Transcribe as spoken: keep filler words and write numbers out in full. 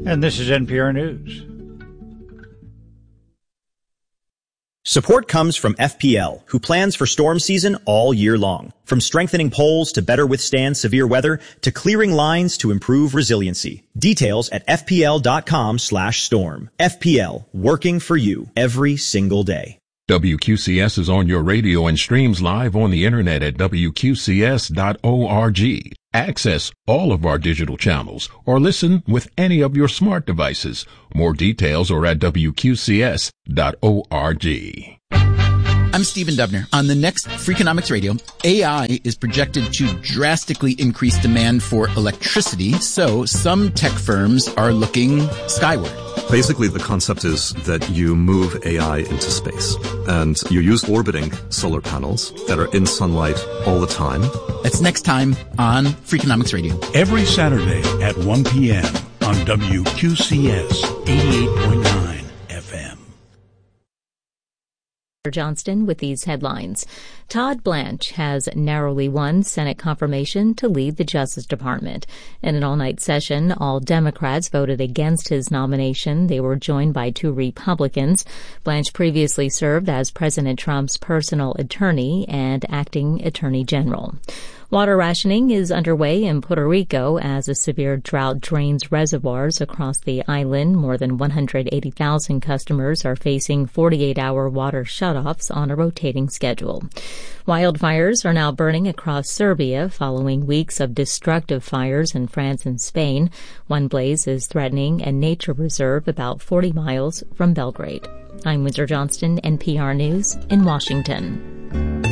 And this is N P R News. Support comes from F P L, who plans for storm season all year long. From strengthening poles to better withstand severe weather, to clearing lines to improve resiliency. Details at fpl.com slash storm. F P L, working for you every single day. W Q C S is on your radio and streams live on the internet at w q c s dot org. Access all of our digital channels or listen with any of your smart devices. More details are at w q c s dot org. I'm Stephen Dubner. On the next Freakonomics Radio, A I is projected to drastically increase demand for electricity, so some tech firms are looking skyward. Basically, the concept is that you move A I into space, and you use orbiting solar panels that are in sunlight all the time. That's next time on Freakonomics Radio. Every Saturday at one p.m. on W Q C S eighty-eight point nine F M. Johnston with these headlines. Todd Blanche has narrowly won Senate confirmation to lead the Justice Department. In an all-night session, all Democrats voted against his nomination. They were joined by two Republicans. Blanche previously served as President Trump's personal attorney and acting attorney general. Water rationing is underway in Puerto Rico as a severe drought drains reservoirs across the island. More than one hundred eighty thousand customers are facing forty-eight hour water shutoffs on a rotating schedule. Wildfires are now burning across Serbia following weeks of destructive fires in France and Spain. One blaze is threatening a nature reserve about forty miles from Belgrade. I'm Windsor Johnston, N P R News in Washington.